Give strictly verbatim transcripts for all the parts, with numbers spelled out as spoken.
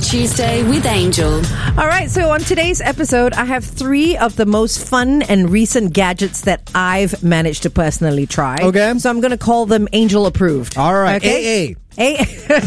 Tuesday with Angel. All right, so on today's episode, I have three of the most fun and recent gadgets that I've managed to personally try. Okay. So I'm going to call them Angel approved. All right. Okay? A A. A-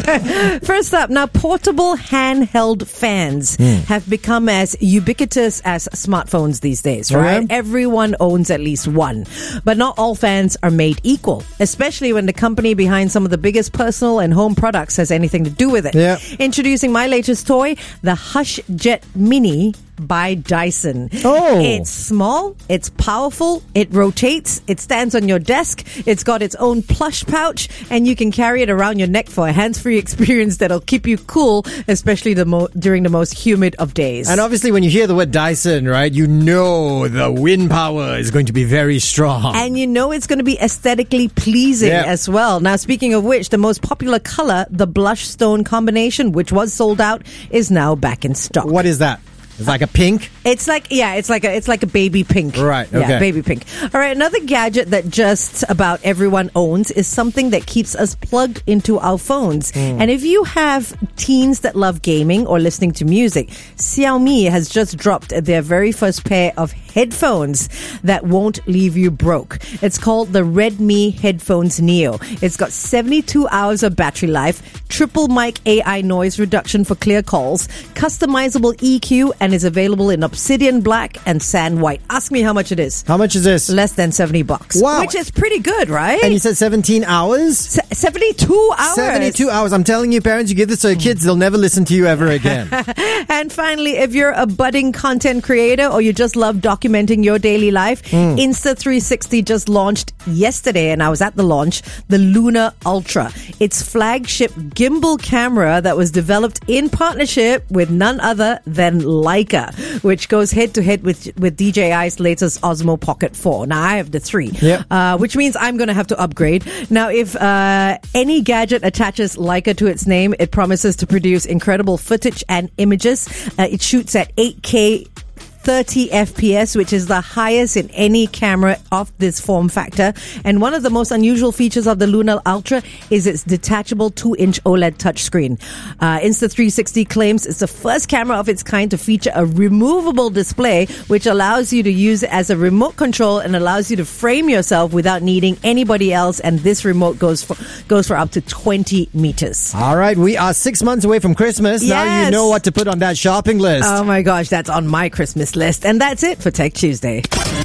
First up, now portable handheld fans mm. have become as ubiquitous as smartphones these days, right? Okay. Everyone owns at least one. But not all fans are made equal, especially when the company behind some of the biggest personal and home products has anything to do with it. Yeah. Introducing my latest toy, the Hush Jet Mini by Dyson. Oh. It's small, it's powerful, it rotates, it stands on your desk, it's got its own plush pouch, and you can carry it around your neck for a hands-free experience that'll keep you cool, especially the mo- during the most humid of days. And obviously when you hear the word Dyson, right, you know the wind power is going to be very strong. And you know it's going to be aesthetically pleasing Yeah. as well. Now, speaking of which, the most popular color, the blush stone combination, which was sold out, is now back in stock. What is that? It's like a pink? It's like, yeah, it's like a, it's like a baby pink. Right, okay. Yeah, baby pink. All right, another gadget that just about everyone owns is something that keeps us plugged into our phones. Mm. And if you have teens that love gaming or listening to music, Xiaomi has just dropped their very first pair of headphones that won't leave you broke. It's called the Redmi Headphones Neo. It's got seventy-two hours of battery life, triple mic A I noise reduction for clear calls, customizable E Q, and is available in obsidian black and sand white. Ask me how much it is. How much is this? Less than seventy bucks. Wow. Which is pretty good, right? And you said seventeen hours? Se- seventy-two hours. seventy-two hours. I'm telling you, parents, you give this to your kids, they'll never listen to you ever again. And finally, if you're a budding content creator or you just love documenting your daily life, Mm. Insta three sixty just launched yesterday, and I was at the launch, the Luna Ultra. Its flagship gimbal camera that was developed in partnership with none other than Leica, which goes head to head with with D J I's latest Osmo Pocket four. Now, I have the three, Yep. uh, which means I'm going to have to upgrade. Now, if uh, any gadget attaches Leica to its name, it promises to produce incredible footage and images. Uh, it shoots at eight K thirty F P S, which is the highest in any camera of this form factor. And one of the most unusual features of the Luna Ultra is its detachable two inch OLED touchscreen. Uh, Insta three sixty claims it's the first camera of its kind to feature a removable display, which allows you to use it as a remote control and allows you to frame yourself without needing anybody else. And this remote goes for goes for up to twenty meters. All right, we are six months away from Christmas. Now you Yes. know what to put on that shopping list. Oh my gosh, that's on my Christmas list. And that's it for Tech Tuesday.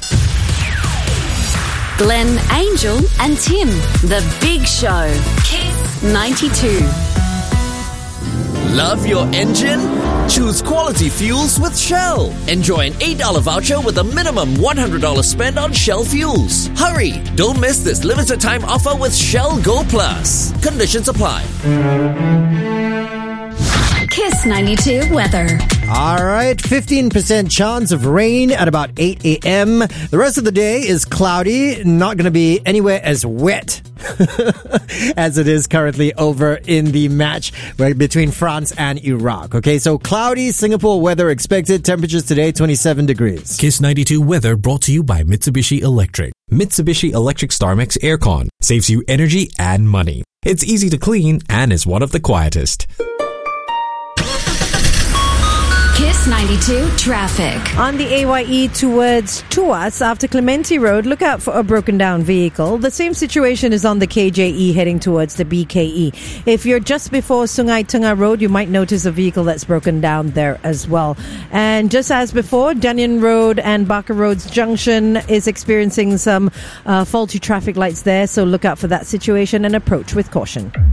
Glenn, Angel, and Tim. The Big Show. Kiss ninety-two. Love your engine? Choose quality fuels with Shell. Enjoy an eight dollars voucher with a minimum one hundred dollars spend on Shell fuels. Hurry! Don't miss this limited time offer with Shell Go Plus. Conditions apply. Kiss ninety-two weather. All right, fifteen percent chance of rain at about eight a.m. The rest of the day is cloudy, not going to be anywhere as wet as it is currently over in the match between France and Iraq. Okay, so cloudy Singapore weather expected. Temperatures today, twenty-seven degrees. Kiss ninety-two weather brought to you by Mitsubishi Electric. Mitsubishi Electric StarMax Aircon saves you energy and money. It's easy to clean and is one of the quietest. Kiss ninety-two traffic. On the A Y E towards Tuas after Clementi Road, look out for a broken down vehicle. The same situation is on the K J E heading towards the B K E. If you're just before Sungai Tengah Road, you might notice a vehicle that's broken down there as well. And just as before, Dunyan Road and Barker Road's junction is experiencing some uh, faulty traffic lights there, so look out for that situation and approach with caution.